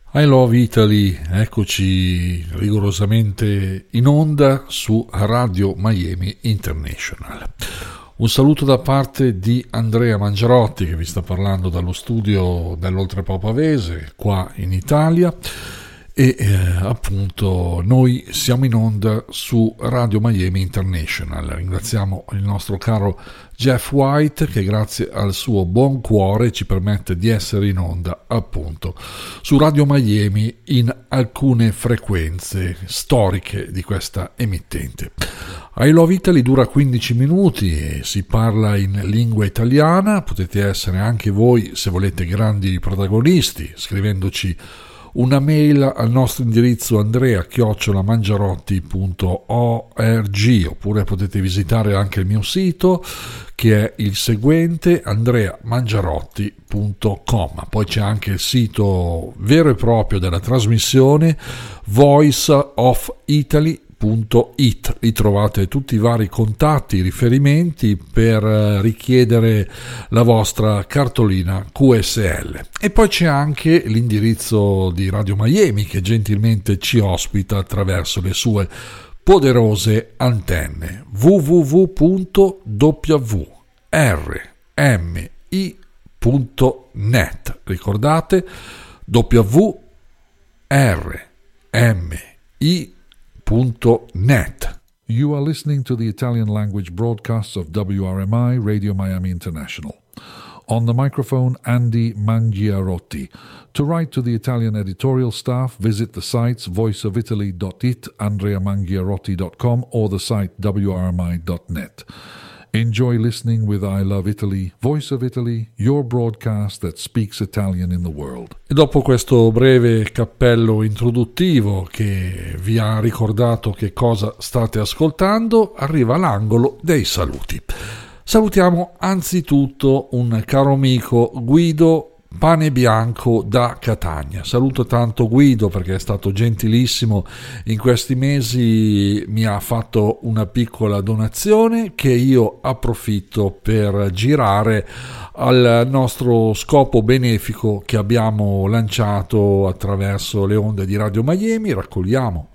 I Love Italy, eccoci rigorosamente in onda su Radio Miami International. Un saluto da parte di Andrea Mangiarotti che vi sta parlando dallo studio dell'Oltrepò Pavese qua in Italia e appunto noi siamo in onda su Radio Miami International. Ringraziamo il nostro caro Jeff White che grazie al suo buon cuore ci permette di essere in onda appunto su Radio Miami in alcune frequenze storiche di questa emittente. I Love Italy dura 15 minuti e si parla in lingua italiana. Potete essere anche voi, se volete, grandi protagonisti scrivendoci una mail al nostro indirizzo andrea@mangiarotti.org, oppure potete visitare anche il mio sito che è il seguente, andreamangiarotti.com. Poi c'è anche il sito vero e proprio della trasmissione, voiceofitaly.it. Lì trovate tutti i vari contatti, riferimenti per richiedere la vostra cartolina QSL. E poi c'è anche l'indirizzo di Radio Miami che gentilmente ci ospita attraverso le sue poderose antenne, www.rmi.net. Ricordate, www.rmi.net. You are listening to the Italian language broadcasts of WRMI Radio Miami International. On the microphone, Andy Mangiarotti. To write to the Italian editorial staff, visit the sites voiceofitaly.it, andreamangiarotti.com, or the site wrmi.net. Enjoy listening with I Love Italy, Voice of Italy, your broadcast that speaks Italian in the world. E dopo questo breve cappello introduttivo che vi ha ricordato che cosa state ascoltando, arriva l'angolo dei saluti. Salutiamo anzitutto un caro amico, Guido Panebianco da Catania. Saluto tanto Guido perché è stato gentilissimo in questi mesi, mi ha fatto una piccola donazione che io approfitto per girare al nostro scopo benefico che abbiamo lanciato attraverso le onde di Radio Miami. Raccogliamo